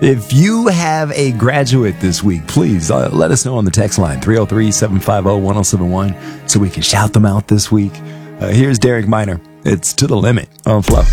If you have a graduate this week, please let us know on the text line, 303-750-1071, so we can shout them out this week. Here's Derek Minor. It's To the Limit on Flow.